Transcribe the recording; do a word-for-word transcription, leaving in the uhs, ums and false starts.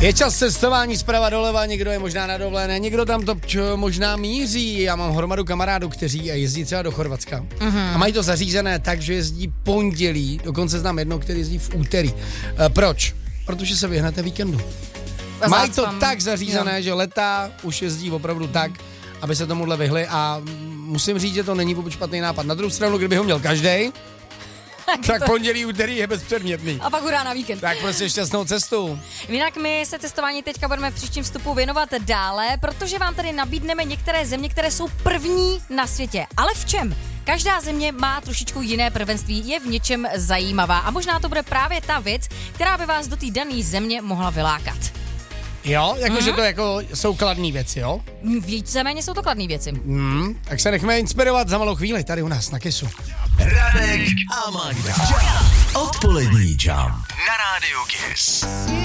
Je čas cestování zprava doleva, někdo je možná na dovolené, někdo tam to čo, možná míří. Já mám hromadu kamarádů, kteří jezdí třeba do Chorvatska. Mm-hmm. A mají to zařízené tak, že jezdí pondělí, dokonce znám jedno, který jezdí v úterý. E, proč? Protože se vyhnete víkendu. Mají to tak zařízené, jo. že letá už jezdí opravdu tak, aby se tomuhle vyhli a musím říct, že to není vůbec špatný nápad. Na druhou stranu, kdyby ho měl každej, tak to... pondělí, úterý je bezpředmětný. A pak hurá na víkend. Tak prostě šťastnou cestu. Jinak my se cestování teďka budeme v příštím vstupu věnovat dále, protože vám tady nabídneme některé země, které jsou první na světě. Ale v čem? Každá země má trošičku jiné prvenství, je v něčem zajímavá a možná to bude právě ta věc, která by vás do té dané země mohla vylákat. Jo, jakože mm-hmm. to jako jsou kladný věci, jo? Víceméně jsou to kladný věci. Mm, tak se nechme inspirovat za malou chvíli tady u nás na Kissu. Radek a Magda. Odpolední jump na rádiu Kiss.